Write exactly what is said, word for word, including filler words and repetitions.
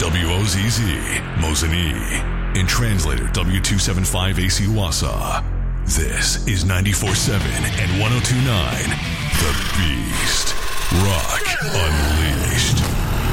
W O Z Z, Mosinee. And translator W two seventy-five A C Wausau. This is ninety-four point seven and one oh two point nine, The